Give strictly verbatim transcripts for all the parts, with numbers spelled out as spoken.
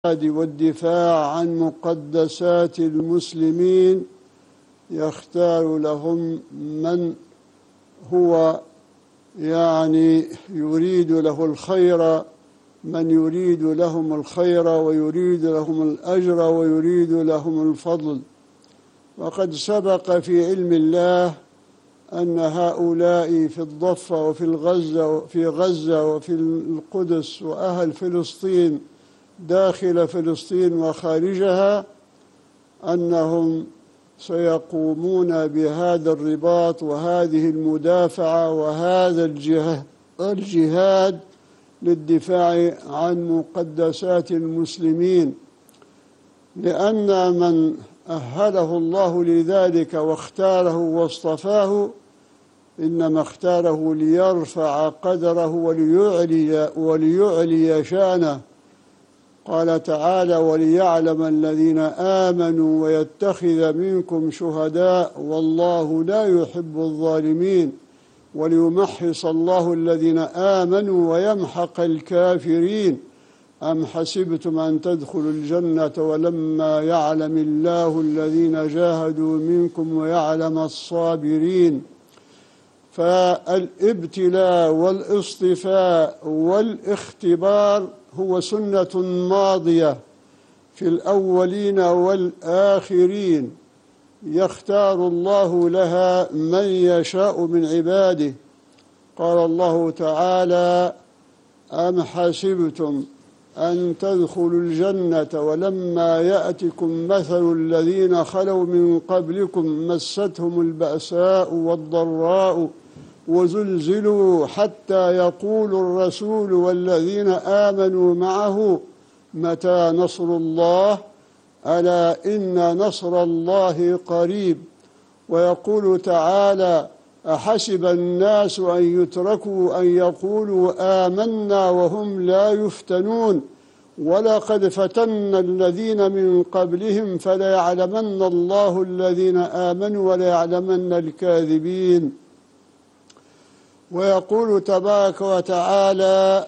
والدفاع عن مقدسات المسلمين يختار لهم من هو يعني يريد له الخير، من يريد لهم الخير ويريد لهم الأجر ويريد لهم الفضل. وقد سبق في علم الله أن هؤلاء في الضفة وفي الغزة في غزة وفي القدس وأهل فلسطين داخل فلسطين وخارجها أنهم سيقومون بهذا الرباط وهذه المدافعة وهذا الجهاد للدفاع عن مقدسات المسلمين، لأن من أهله الله لذلك واختاره واصطفاه إنما اختاره ليرفع قدره وليعلي, وليعلي شانه. قال تعالى: وليعلم الذين آمنوا ويتخذ منكم شهداء والله لا يحب الظالمين وليمحص الله الذين آمنوا ويمحق الكافرين. أم حسبتم أن تدخلوا الجنة ولما يعلم الله الذين جاهدوا منكم ويعلم الصابرين. فالابتلاء والاصطفاء والاختبار هو سنة ماضية في الأولين والآخرين، يختار الله لها من يشاء من عباده. قال الله تعالى: أم حسبتم أن تدخلوا الجنة ولما يأتكم مثل الذين خلوا من قبلكم مستهم البأساء والضراء وزلزلوا حتى يقول الرسول والذين آمنوا معه متى نصر الله ألا إن نصر الله قريب. ويقول تعالى: أحسب الناس أن يتركوا أن يقولوا آمنا وهم لا يفتنون ولقد فتنا الذين من قبلهم فليعلمن الله الذين آمنوا وليعلمن الكاذبين. ويقول تبارك وتعالى: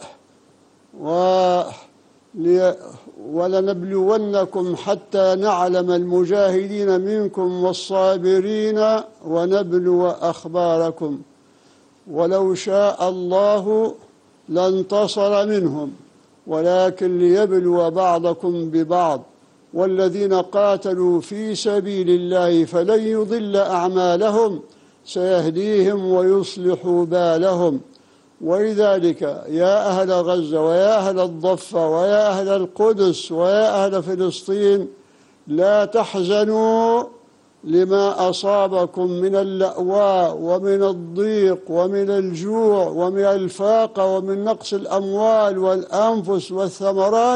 ولنبلونكم حتى نعلم المجاهدين منكم والصابرين ونبلو أخباركم ولو شاء الله لانتصر منهم ولكن ليبلو بعضكم ببعض والذين قاتلوا في سبيل الله فلن يضل أعمالهم سيهديهم ويصلح بالهم. ولذلك يا أهل غزة ويا أهل الضفة ويا أهل القدس ويا أهل فلسطين لا تحزنوا لما أصابكم من اللأواء ومن الضيق ومن الجوع ومن الفاقة ومن نقص الأموال والأنفس والثمرات،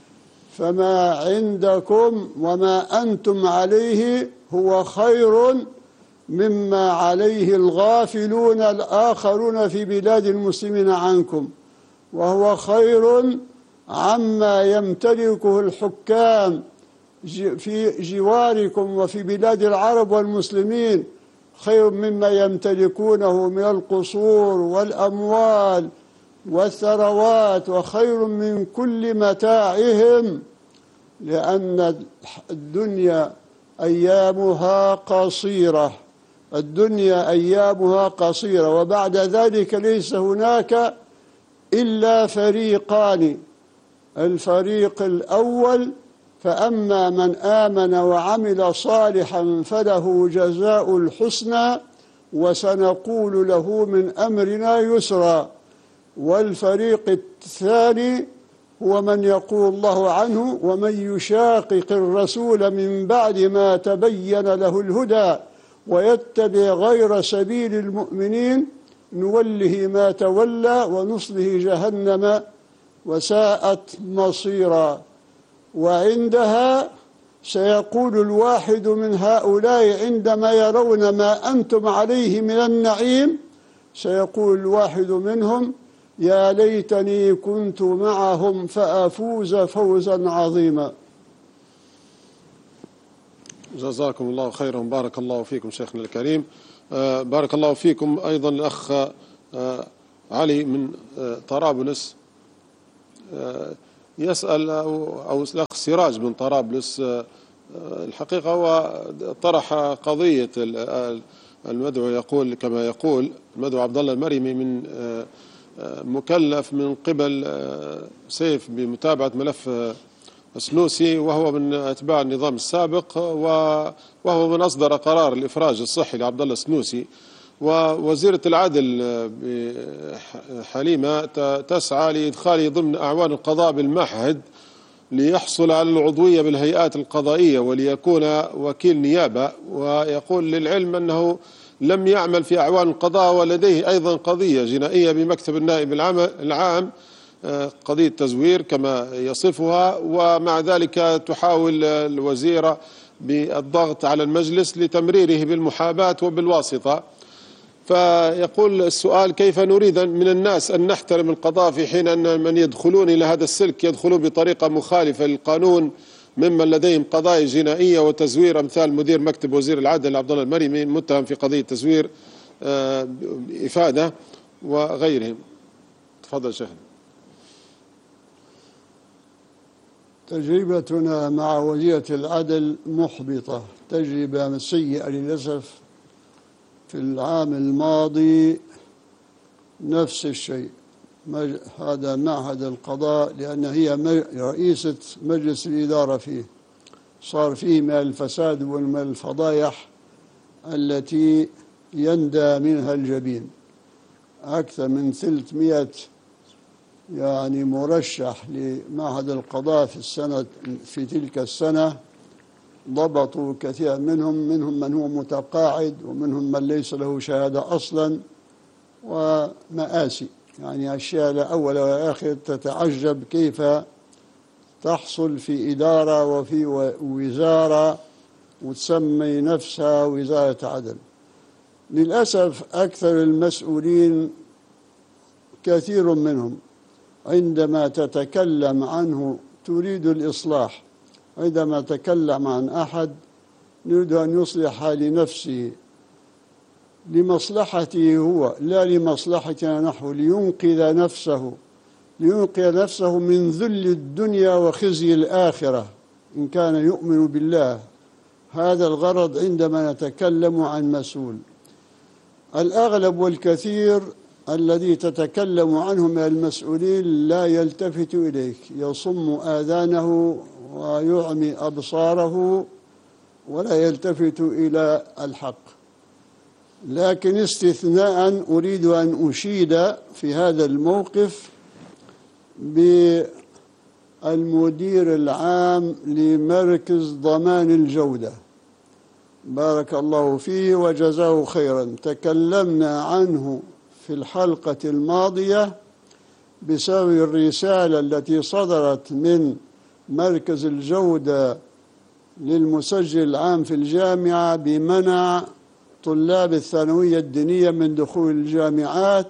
فما عندكم وما أنتم عليه هو خير مما عليه الغافلون الآخرون في بلاد المسلمين عنكم، وهو خير عما يمتلكه الحكام في جواركم وفي بلاد العرب والمسلمين، خير مما يمتلكونه من القصور والأموال والثروات وخير من كل متاعهم، لأن الدنيا أيامها قصيرة الدنيا أيامها قصيرة وبعد ذلك ليس هناك إلا فريقان: الفريق الأول فأما من آمن وعمل صالحا فله جزاء الحسنى وسنقول له من أمرنا يسرا، والفريق الثاني هو من يقول الله عنه: ومن يشاقق الرسول من بعد ما تبين له الهدى ويتبع غير سبيل المؤمنين نوله ما تولى ونصله جهنم وساءت مصيرا. وعندها سيقول الواحد من هؤلاء عندما يرون ما أنتم عليه من النعيم، سيقول الواحد منهم: يا ليتني كنت معهم فأفوز فوزا عظيما. جزاكم الله خيرا، بارك الله فيكم شيخنا الكريم. آه بارك الله فيكم أيضا الأخ آه علي من آه طرابلس. آه يسأل أو, أو الأخ سراج من طرابلس الحقيقة هو طرح قضية المدعو، يقول كما يقول المدعو عبد الله المريمي من مكلف من قبل سيف بمتابعة ملف السنوسي، وهو من أتباع النظام السابق، وهو من أصدر قرار الإفراج الصحي لعبد الله السنوسي. ووزيرة العدل حليمة تسعى لإدخاله ضمن أعوان القضاء بالمعهد ليحصل على العضوية بالهيئات القضائية وليكون وكيل نيابة. ويقول للعلم أنه لم يعمل في أعوان القضاء، ولديه أيضا قضية جنائية بمكتب النائب العام، قضية تزوير كما يصفها، ومع ذلك تحاول الوزيرة بالضغط على المجلس لتمريره بالمحاباة وبالواسطة. فيقول السؤال: كيف نريد من الناس أن نحترم القضاء في حين أن من يدخلون إلى هذا السلك يدخلون بطريقة مخالفة للقانون، ممن لديهم قضايا جنائية وتزوير، أمثال مدير مكتب وزير العدل عبد الله المريمي متهم في قضية تزوير إفادة وغيرهم. تفضل شيخنا. تجربتنا مع وزيرة العدل محبطة، تجربة سيئة للأسف. في العام الماضي نفس الشيء، هذا معهد القضاء، لأن هي رئيسة مجلس الإدارة فيه، صار فيه من الفساد ومن الفضايح التي يندى منها الجبين. أكثر من ثلاثمائة يعني مرشح لمعهد القضاء في السنة في تلك السنة، ضبطوا كثير منهم منهم من هو متقاعد، ومنهم من ليس له شهادة أصلا، ومآسي يعني أشياء لا أول ولا آخر. تتعجب كيف تحصل في إدارة وفي وزارة وتسمي نفسها وزارة عدل. للأسف أكثر المسؤولين كثير منهم عندما تتكلم عنه تريد الإصلاح، عندما تكلم عن أحد يريد أن يصلح لنفسه، لمصلحته هو لا لمصلحتنا نحن، لينقذ نفسه لينقذ نفسه من ذل الدنيا وخزي الآخرة إن كان يؤمن بالله. هذا الغرض عندما نتكلم عن مسؤول. الأغلب والكثير الذي تتكلم عنه من المسؤولين لا يلتفت إليك، يصم آذانه ويعمي أبصاره ولا يلتفت إلى الحق. لكن استثناء أريد أن أشيد في هذا الموقف بالمدير العام لمركز ضمان الجودة، بارك الله فيه وجزاه خيرا. تكلمنا عنه في الحلقة الماضية بسبب الرسالة التي صدرت من مركز الجودة للمسجل العام في الجامعة بمنع طلاب الثانوية الدينية من دخول الجامعات،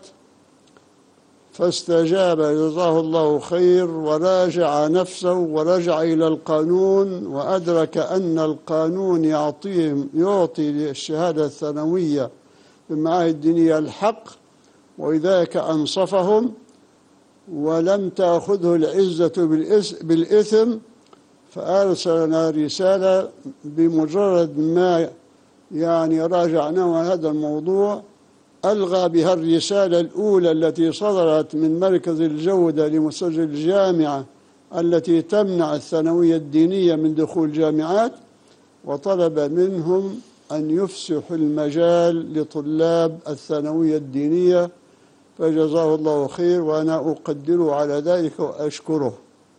فاستجاب جزاه الله خير وراجع نفسه ورجع إلى القانون، وأدرك أن القانون يعطيهم يعطي للشهادة الثانوية بالمعاهد الدينية الحق، ولذلك أنصفهم ولم تأخذه العزة بالإثم، فأرسلنا رسالة بمجرد ما يعني راجعناه هذا الموضوع، ألغى بها الرسالة الأولى التي صدرت من مركز الجودة لمسجل الجامعة التي تمنع الثانوية الدينية من دخول الجامعات، وطلب منهم أن يفسحوا المجال لطلاب الثانوية الدينية، فجزاه الله خير وأنا أقدره على ذلك وأشكره.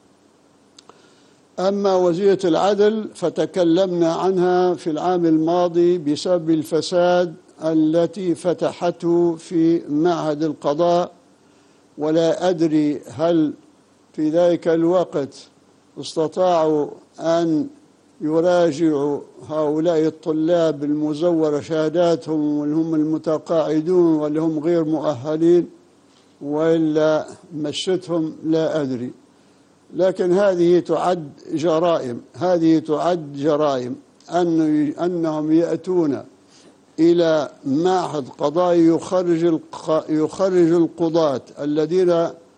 أما وزيرة العدل فتكلمنا عنها في العام الماضي بسبب الفساد التي فتحته في معهد القضاء، ولا أدري هل في ذلك الوقت استطاعوا أن يراجعوا هؤلاء الطلاب المزورة شهاداتهم واللي هم المتقاعدون واللي هم غير مؤهلين، وإلا مشتهم لا أدري. لكن هذه تعد جرائم، هذه تعد جرائم أن أنهم يأتون إلى معهد قضائي يخرج يخرج القضاة الذين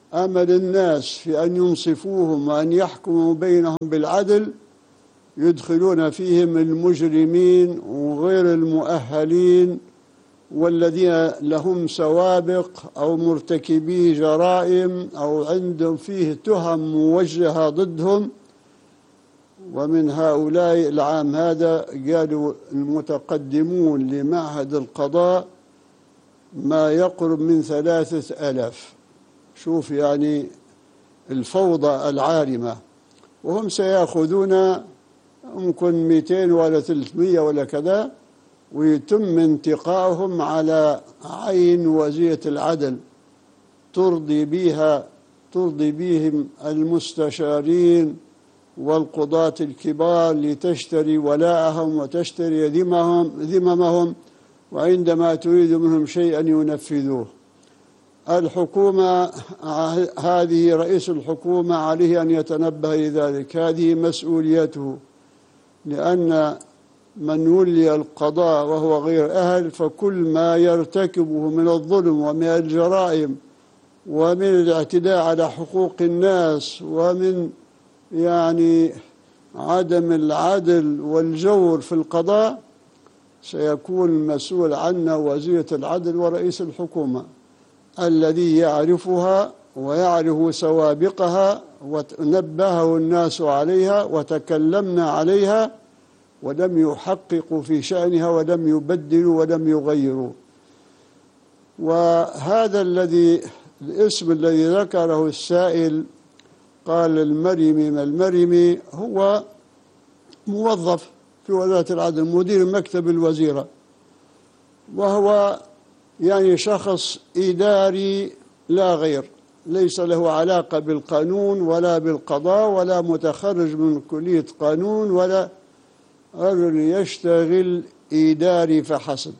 أمل الناس في أن ينصفوهم وأن يحكموا بينهم بالعدل يدخلون فيهم المجرمين وغير المؤهلين والذين لهم سوابق أو مرتكبي جرائم أو عندهم فيه تهم موجهة ضدهم. ومن هؤلاء العام هذا قالوا المتقدمون لمعهد القضاء ما يقرب من ثلاثة ألاف. شوف يعني الفوضى العارمة، وهم سيأخذون ممكن مئتين ولا ثلاثمئة ولا كذا، ويتم انتقائهم على عين وزيرة العدل ترضي بها ترضي بهم المستشارين والقضاة الكبار لتشتري ولاءهم وتشتري ذمهم ذممهم، وعندما تريد منهم شيئا ينفذوه. الحكومة هذه رئيس الحكومة عليه أن يتنبه لذلك، هذه مسؤوليته، لأن من ولي القضاء وهو غير أهل فكل ما يرتكبه من الظلم ومن الجرائم ومن الاعتداء على حقوق الناس ومن يعني عدم العدل والجور في القضاء سيكون المسؤول عنه وزيرة العدل ورئيس الحكومة الذي يعرفها ويعرف سوابقها، ونبهه الناس عليها وتكلمنا عليها ولم يحققوا في شأنها ولم يبدلوا ولم يغيروا. وهذا الذي الاسم الذي ذكره السائل قال المرمي ما المرمي هو موظف في وزارة العدل، مدير مكتب الوزيرة، وهو يعني شخص إداري لا غير، ليس له علاقة بالقانون ولا بالقضاء ولا متخرج من كلية قانون، ولا رجل يشتغل إداري فحسب،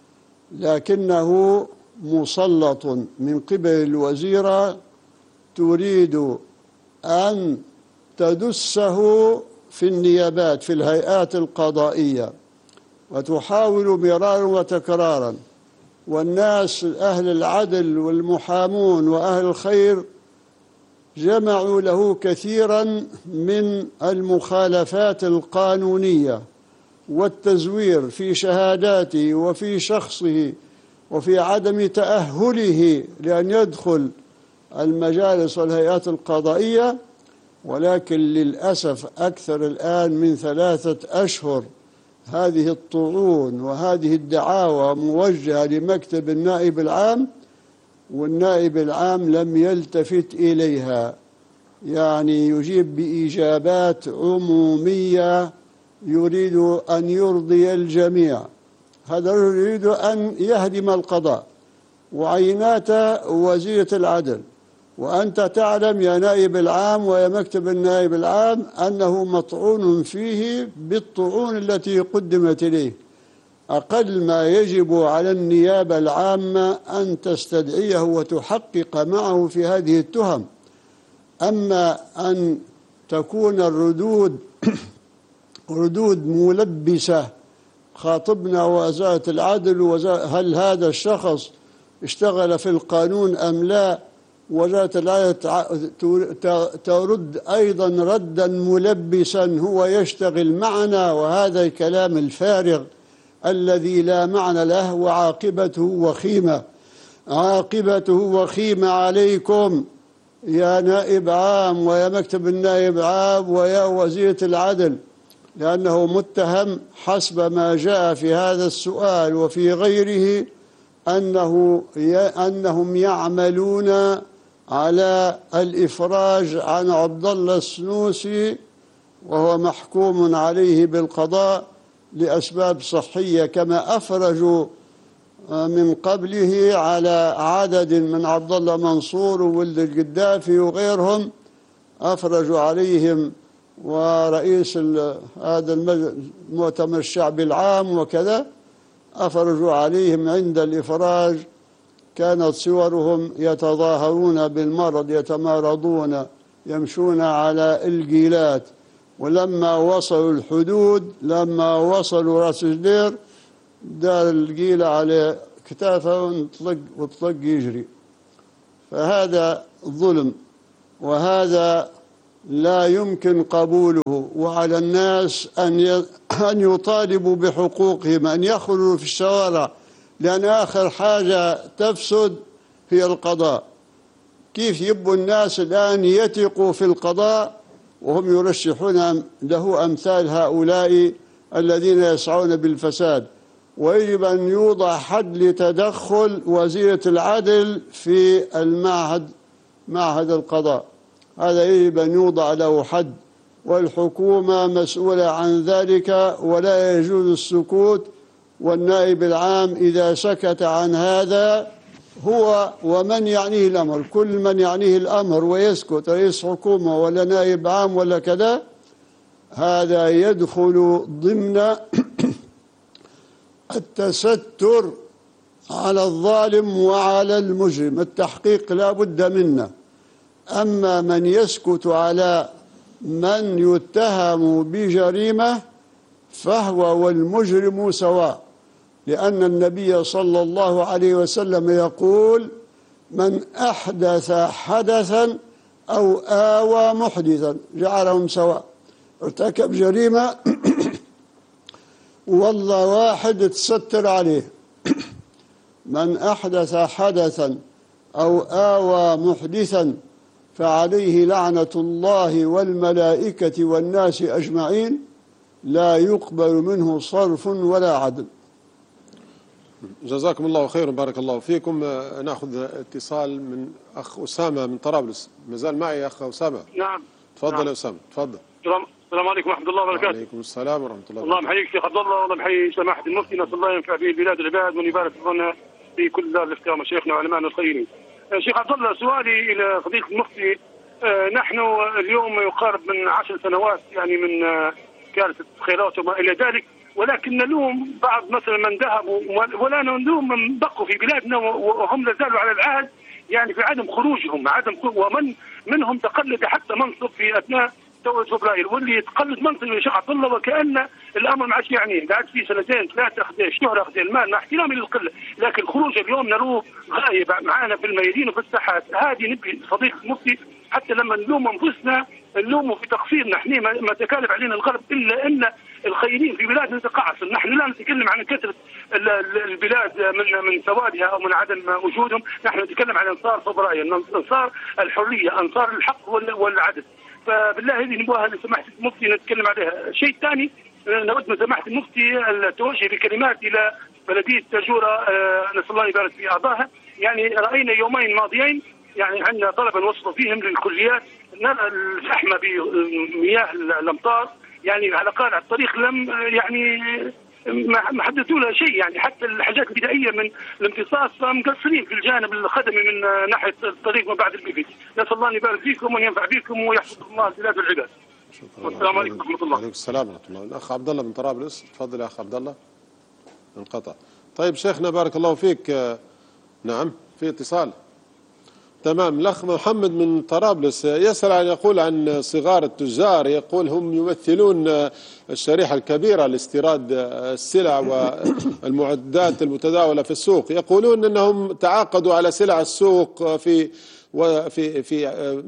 لكنه مسلط من قبل الوزيرة تريد أن تدسه في النيابات في الهيئات القضائية، وتحاول مرارا وتكرارا. والناس أهل العدل والمحامون وأهل الخير جمعوا له كثيرا من المخالفات القانونية والتزوير في شهاداته وفي شخصه وفي عدم تأهله لأن يدخل المجالس والهيئات القضائية. ولكن للأسف أكثر الآن من ثلاثة أشهر هذه الطعون وهذه الدعاوى موجهة لمكتب النائب العام، والنائب العام لم يلتفت إليها، يعني يجيب بإجابات عمومية يريد أن يرضي الجميع. هذا الرجل يريد أن يهدم القضاء وعينات وزيرة العدل، وأنت تعلم يا نائب العام ويا مكتب النائب العام أنه مطعون فيه بالطعون التي قدمت إليه. أقل ما يجب على النيابة العامة أن تستدعيه وتحقق معه في هذه التهم. أما أن تكون الردود ردود ملبسة، خاطبنا وزارة العدل وزارة هل هذا الشخص اشتغل في القانون أم لا، وزارة العدل ترد أيضا ردا ملبسا هو يشتغل معنا، وهذا الكلام الفارغ الذي لا معنى له وعاقبته وخيمة. عاقبته وخيمة عليكم يا نائب عام ويا مكتب النائب عام ويا وزيرة العدل، لأنه متهم حسب ما جاء في هذا السؤال وفي غيره أنه أنهم يعملون على الإفراج عن عبد الله السنوسي، وهو محكوم عليه بالقضاء لأسباب صحية، كما أفرجوا من قبله على عدد من عبد الله منصور وولد القدافي وغيرهم، أفرجوا عليهم، ورئيس هذا المؤتمر الشعبي العام وكذا أفرجوا عليهم. عند الإفراج كانت صورهم يتظاهرون بالمرض، يتمارضون، يمشون على الجيلات، ولما وصلوا الحدود لما وصلوا راس جدير دار الجيلة على كتافه وطلق وطلق يجري. فهذا ظلم، وهذا لا يمكن قبوله. وعلى الناس أن أن يطالبوا بحقوقهم، أن يخرجوا في الشوارع، لأن آخر حاجة تفسد هي القضاء. كيف يبوا الناس الآن يثقوا في القضاء وهم يرشحون له أمثال هؤلاء الذين يسعون بالفساد؟ ويجب أن يوضع حد لتدخل وزيرة العدل في المعهد، معهد القضاء، هذا يجب أن يوضع له حد، والحكومة مسؤولة عن ذلك، ولا يجوز السكوت. والنائب العام إذا سكت عن هذا هو ومن يعنيه الأمر، كل من يعنيه الأمر ويسكت، رئيس حكومة ولا نائب عام ولا كذا، هذا يدخل ضمن التستر على الظالم وعلى المجرم. التحقيق لا بد منه. أما من يسكت على من يتهم بجريمة فهو والمجرم سواء، لأن النبي صلى الله عليه وسلم يقول: من أحدث حدثا أو آوى محدثا جعلهم سواء. ارتكب جريمة والله واحد تستر عليه. من أحدث حدثا أو آوى محدثا فعليه لعنة الله والملائكة والناس أجمعين، لا يقبل منه صرف ولا عدل. جزاكم الله خيرا، بارك الله فيكم. ناخذ اتصال من أخ أسامة من طرابلس. مازال معي أخ أسامة؟ نعم. تفضل نعم. يا أسامة، تفضل. السلام عليكم ورحمة الله وبركاته. وعليكم السلام ورحمة الله وبركاته. الله يحييك شيخ عبد الله، والله يحيي سماحة المفتي، نسأل الله ينفع به بلاد العباد وأن يبارك لنا في كل دار الافتاء مشايخنا وعلمائنا الخيرين. شيخ عبد الله، سؤالي إلى فضيلة المفتي، نحن اليوم يقارب من عشر سنوات يعني من كارثة خيرات وما إلى ذلك، ولكن نلوم بعض مثلا من ذهبوا ولا نلوم من بقوا في بلادنا وهم لا زالوا على العهد، يعني في عدم خروجهم، عدم ومن منهم تقلد حتى منصب في أثناء دولة فبراير، واللي يتقلد منصب يا شيخ عبد الله وكأن الأمر ما عادش يعني قاعد فيه سنتين ثلاثة أخذ شهر أخذ المال، مع احترامي للقلة، لكن خروج اليوم نروه غايب معانا في الميادين وفي الساحات. هذه نبي فضيلة المفتي حتى لما نلوم انفسنا نلومه في تقصيرنا، احنا ما تكالب علينا الغرب الا ان الخيرين في بلادنا نتقاعسوا. نحن لا نتكلم عن كثره البلاد من من سوادها او من عدم وجودهم، نحن نتكلم عن انصار فبراير، انصار الحريه، انصار الحق والعدل. فبالله هذه نبغاها لسماحه المفتي نتكلم عليها. الشيء الثاني نود من سماحه المفتي التوجه بكلمات الى بلديه تاجوره، نسال الله يبارك في اعضائها. يعني راينا يومين ماضيين يعني عندنا طلبه وصلوا فيهم للكليات نرى الزحمه بمياه الامطار، يعني على قارع الطريق لم يعني ما حدثوا لها شيء، يعني حتى الحاجات البدائيه من الامتصاص مقصرين في الجانب الخدمي من ناحيه الطريق ما بعد البيبي. نسال الله ان يبارك فيكم وان ينفع بكم ويحفظ الله البلاد والعباد. والسلام عليكم ورحمه الله. وعليكم السلام ورحمه الله. الاخ عبد الله من طرابلس، تفضل يا اخ عبد الله. انقطع. طيب شيخنا بارك الله فيك. نعم في اتصال. تمام. الأخ محمد من طرابلس يسأل عن يقول عن صغار التجار، يقول هم يمثلون الشريحة الكبيرة لاستيراد السلع والمعدات المتداولة في السوق، يقولون أنهم تعاقدوا على سلع السوق في وفي في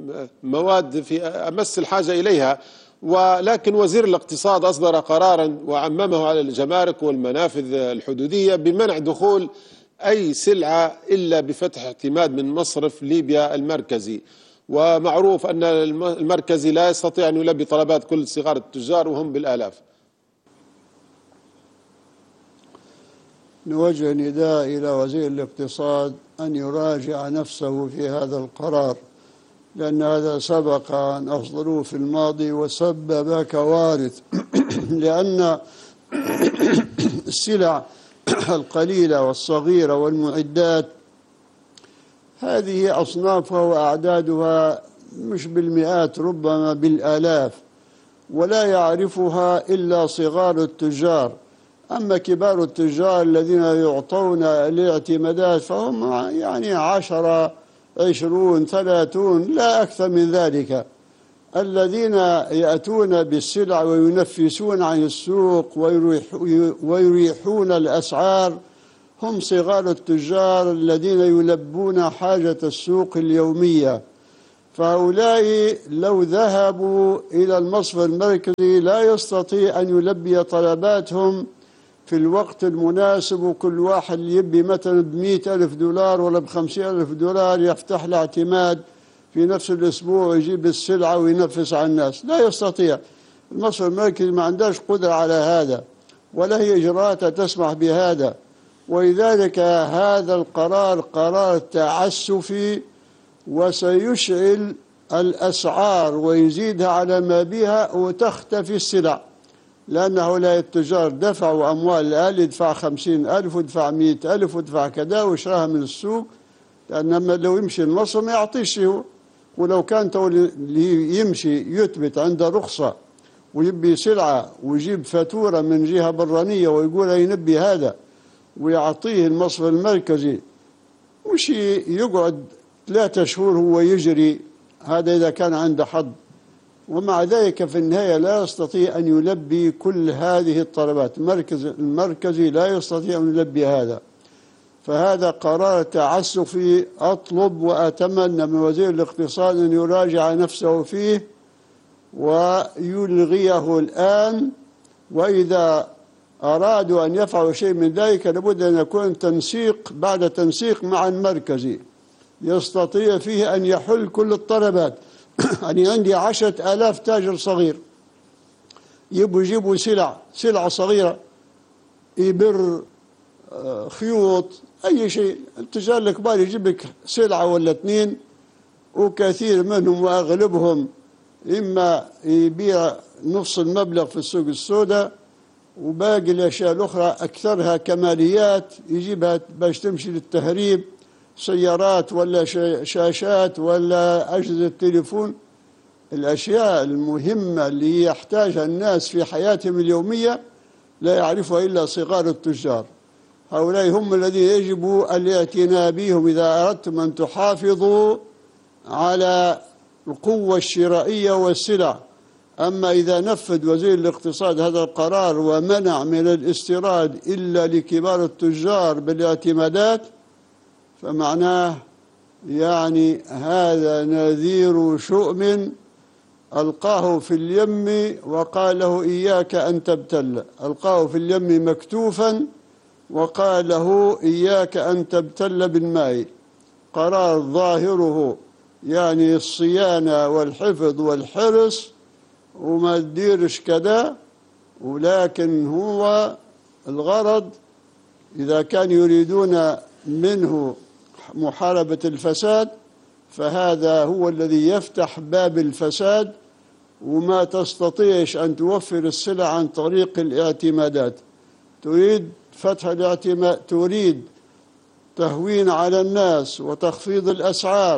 مواد في أمس الحاجة إليها، ولكن وزير الاقتصاد أصدر قرارا وعممه على الجمارك والمنافذ الحدودية بمنع دخول أي سلعة إلا بفتح اعتماد من مصرف ليبيا المركزي، ومعروف أن المركزي لا يستطيع أن يلبي طلبات كل صغار التجار وهم بالآلاف. نوجه نداء إلى وزير الاقتصاد أن يراجع نفسه في هذا القرار، لأن هذا سبق أن أصدروه في الماضي وسبب كوارث لأن السلع القليلة والصغيرة والمعدات هذه أصنافها وأعدادها مش بالمئات ربما بالآلاف، ولا يعرفها إلا صغار التجار. أما كبار التجار الذين يعطون الاعتمادات فهم يعني عشرة عشرون ثلاثون لا أكثر من ذلك. الذين يأتون بالسلع وينفسون عن السوق ويريحون الأسعار هم صغار التجار الذين يلبون حاجة السوق اليومية. فهؤلاء لو ذهبوا إلى المصفى المركزي لا يستطيع أن يلبي طلباتهم في الوقت المناسب، وكل واحد يبي مثلا بمئة ألف دولار ولا بخمسين ألف دولار يفتح له اعتماد في نفس الأسبوع ويجيب السلعة وينفس على الناس. لا يستطيع. المصفى المركزي ما عندهاش قدرة على هذا، ولا هي إجراءات تسمح بهذا. ولذلك هذا القرار قرار تعسفي، وسيشعل الأسعار ويزيدها على ما بها وتختفي السلع، لأن هؤلاء التجار دفعوا أموال الآن، يدفع خمسين ألف ويدفع مئة ألف ويدفع كذا ويشراها من السوق، لأن لو يمشي المصر ما يعطيش هو. ولو كان اللي يمشي يثبت عنده رخصة ويبي سلعة ويجيب فاتورة من جهة برانية ويقول ينبي هذا ويعطيه المصرف المركزي، مش يقعد ثلاثة شهور هو يجري، هذا إذا كان عنده حظ. ومع ذلك في النهاية لا يستطيع أن يلبي كل هذه الطلبات. المركز المركزي لا يستطيع أن يلبي هذا. فهذا قرار تعسفي. أطلب وأتمنى من وزير الاقتصاد أن يراجع نفسه فيه ويلغيه الآن، وإذا أرادوا أن يفعلوا شيء من ذلك لابد أن يكون تنسيق بعد تنسيق مع المركزي يستطيع فيه أن يحل كل الطلبات. أنا عندي عشرة آلاف تاجر صغير يبوا يجيبوا سلع سلعة صغيرة، إبر، خيوط، أي شيء. التجار الكبار يجيب لك سلعة ولا اثنين، وكثير منهم وأغلبهم إما يبيع نص المبلغ في السوق السوداء، وباقي الأشياء الأخرى أكثرها كماليات يجيبها باش تمشي للتهريب، سيارات ولا شاشات ولا أجهزة تليفون. الأشياء المهمة اللي يحتاجها الناس في حياتهم اليومية لا يعرفها إلا صغار التجار. هؤلاء هم الذين يجب الاعتناء بهم إذا أردتم أن تحافظوا على القوة الشرائية والسلع. أما إذا نفذ وزير الاقتصاد هذا القرار ومنع من الاستيراد إلا لكبار التجار بالاعتمادات، فمعناه يعني هذا نذير شؤم ألقاه في اليم وقال له إياك أن تبتل. ألقاه في اليم مكتوفا وقال له إياك أن تبتل بالماء. قرار ظاهره يعني الصيانة والحفظ والحرص وما تديرش كذا، ولكن هو الغرض إذا كان يريدون منه محاربة الفساد فهذا هو الذي يفتح باب الفساد، وما تستطيعش أن توفر السلع عن طريق الاعتمادات. تريد فتح الاعتماد، تريد تهوين على الناس وتخفيض الأسعار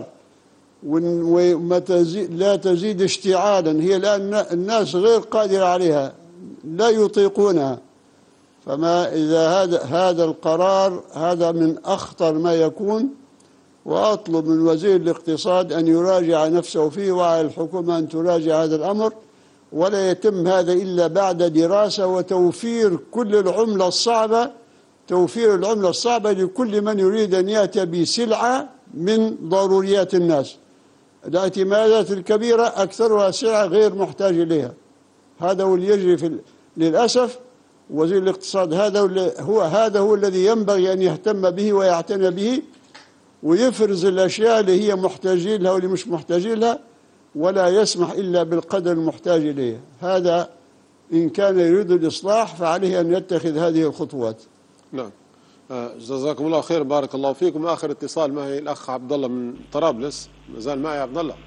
وما تزيد لا تزيد اشتعالا. هي الآن الناس غير قادرة عليها، لا يطيقونها. فما إذا هذا هذا القرار هذا من أخطر ما يكون، وأطلب من وزير الاقتصاد أن يراجع نفسه فيه، وعلى الحكومة أن تراجع هذا الأمر، ولا يتم هذا إلا بعد دراسة وتوفير كل العملة الصعبة، توفير العملة الصعبة لكل من يريد أن يأتي بسلعة من ضروريات الناس. الاعتمادات الكبيرة أكثرها سلعة غير محتاج إليها. هذا هو اللي يجري في للأسف. وزير الاقتصاد هذا هو هذا هو الذي ينبغي أن يهتم به ويعتنى به، ويفرز الأشياء اللي هي محتاجين لها واللي مش محتاجين لها، ولا يسمح إلا بالقدر المحتاج إليه. هذا إن كان يريد الإصلاح فعليه أن يتخذ هذه الخطوات. نعم، جزاكم الله خير، بارك الله فيكم. آخر اتصال معي الأخ عبد الله من طرابلس. ما زال معي عبد الله؟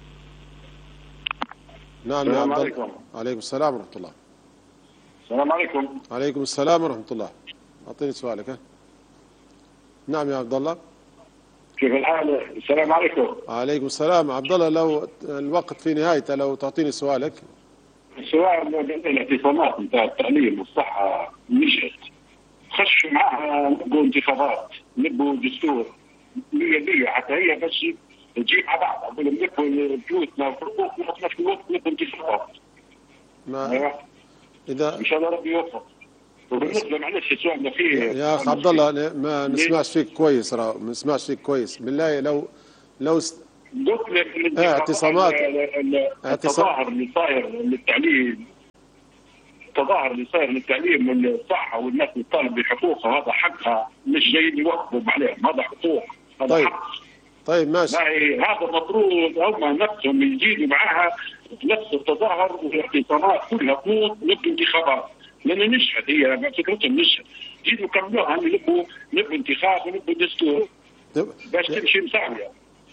نعم. السلام عليكم. عليكم السلام ورحمة الله. السلام عليكم. عليكم السلام ورحمة الله. أعطيني سؤالك. ها؟ نعم يا عبد الله. كيف الحال؟ السلام عليكم. عليكم السلام. عبد الله، لو الوقت في نهايته لو تعطيني سؤالك. السؤال الاعتصامات نتاع التعليم والصحة نشأت، خش معها نبوا انتخابات، نبوا دستور، مية مية حتى هي بس تجيب على بعض، أقول لهم نبوا بيوتنا وحقوقنا وفي نفس الوقت نبوا انتخابات. ما أيوة. إذا إن شاء الله ربي يوفق. وبالنسبة معلش سؤالنا فيه يا أخ عبد الله ما نسمعش فيك كويس، راه ما نسمعش فيك كويس بالله. لو لو قلت لك اعتصامات التظاهر اللي صاير للتعليم، التظاهر اللي صاير للتعليم والصحه والناس اللي تطالب بحقوقها، هذا حقها، مش جايين يوقفوا عليهم، هذا حقوق، هذا طيب. حق. طيب ماشي. هذا المفروض هم نفسهم يجيدوا معها نفس التظاهر والاعتصامات كلها قوت ضد انتخابات، لان نشهد هي فكرتهم نشهد، يجيدوا يكملوها ان نبوا نبوا انتخاب ونبوا دستور باش تمشي مساويه.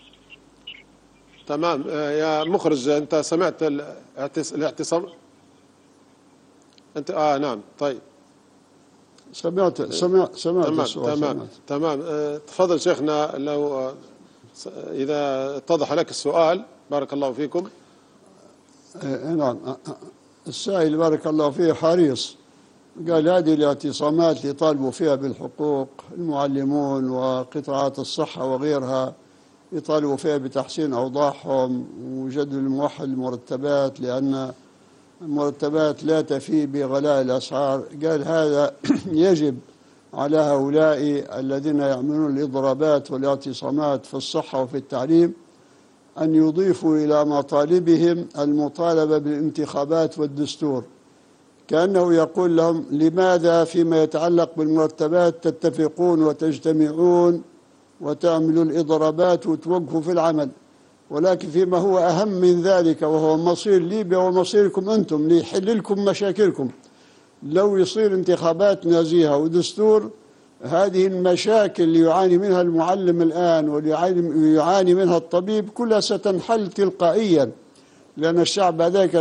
تمام يا مخرج، انت سمعت الاعتصام؟ انت اه نعم. طيب سمعت سمعت سمعت تمام السؤال. تمام سمعت. تمام آه تفضل شيخنا، لو آه اذا اتضح لك السؤال. بارك الله فيكم. آه نعم. السائل بارك الله فيه حريص، قال هذه الاعتصامات اللي يطالبوا فيها بالحقوق، المعلمون وقطاعات الصحة وغيرها يطالبوا فيها بتحسين أوضاعهم وجدول الموحد المرتبات، لأن المرتبات لا تفي بغلاء الأسعار. قال هذا يجب على هؤلاء الذين يعملون الإضرابات والاعتصامات في الصحة وفي التعليم أن يضيفوا إلى مطالبهم المطالبة بالانتخابات والدستور، كأنه يقول لهم لماذا فيما يتعلق بالمرتبات تتفقون وتجتمعون وتعملوا الإضرابات وتوقفوا في العمل، ولكن فيما هو أهم من ذلك وهو مصير ليبيا ومصيركم أنتم ليحل لكم مشاكلكم، لو يصير انتخابات نزيهة ودستور، هذه المشاكل اللي يعاني منها المعلم الآن ويعاني منها الطبيب كلها ستنحل تلقائيا، لأن الشعب هذاك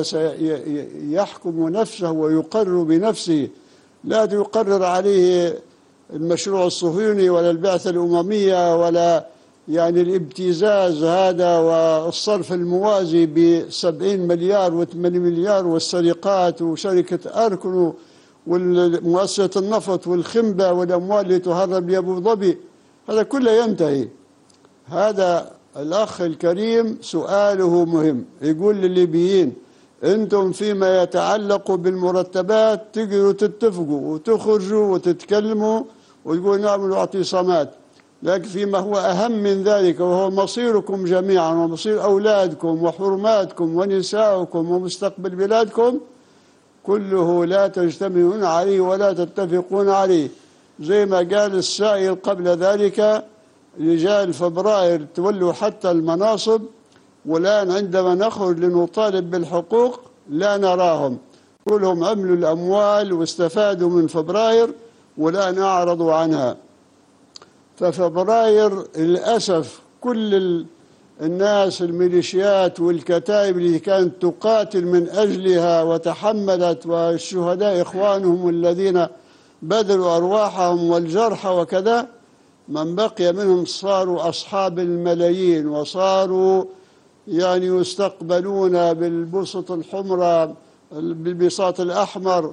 سيحكم نفسه ويقرر بنفسه، لا يقرر عليه المشروع الصهيوني ولا البعثة الأممية ولا يعني الابتزاز هذا والصرف الموازي بسبعين مليار وثمانين مليار والسرقات وشركة أركن والمؤسسة النفط والخنبة والأموال اللي تهرب لأبو ظبي، هذا كله ينتهي. هذا الأخ الكريم سؤاله مهم، يقول للليبيين أنتم فيما يتعلق بالمرتبات تقدروا تتفقوا وتخرجوا وتتكلموا وتقولوا نعملوا اعتصامات، لكن فيما هو أهم من ذلك وهو مصيركم جميعا ومصير أولادكم وحرماتكم ونساؤكم ومستقبل بلادكم كله لا تجتمعون عليه ولا تتفقون عليه. زي ما قال السائل قبل ذلك، رجال فبراير تولوا حتى المناصب، والآن عندما نخرج لنطالب بالحقوق لا نراهم، كلهم عملوا الأموال واستفادوا من فبراير والآن أعرضوا عنها. ففبراير للأسف كل الناس الميليشيات والكتائب اللي كانت تقاتل من أجلها وتحملت، والشهداء إخوانهم الذين بذلوا أرواحهم والجرحى وكذا، من بقي منهم صاروا أصحاب الملايين وصاروا يعني يستقبلون بالبسط الحمراء بالبساط الأحمر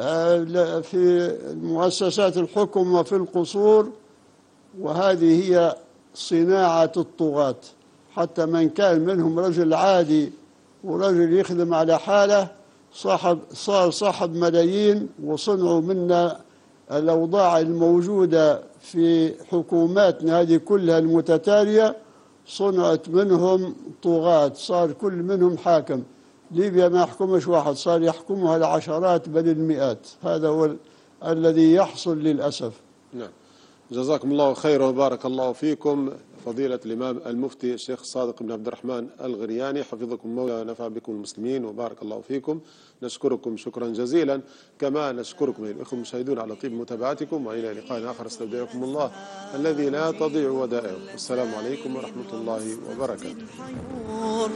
في مؤسسات الحكم وفي القصور، وهذه هي صناعة الطغاة. حتى من كان منهم رجل عادي ورجل يخدم على حاله صاحب صار صاحب ملايين، وصنعوا منا الأوضاع الموجودة في حكوماتنا هذه كلها المتتالية، صنعت منهم طغاة، صار كل منهم حاكم. ليبيا ما يحكمش واحد، صار يحكمها العشرات بل المئات. هذا هو الذي يحصل للأسف. نعم، جزاكم الله خيرا وبارك الله فيكم فضيلة الإمام المفتي الشيخ صادق بن عبد الرحمن الغرياني، حفظكم الله ونفع بكم المسلمين وبارك الله فيكم. نشكركم شكرا جزيلا، كما نشكركم أيها الأخوة المشاهدون على طيب متابعتكم، وإلى لقاء آخر استودعكم الله الذي لا تضيع ودائعه. والسلام عليكم ورحمة الله وبركاته.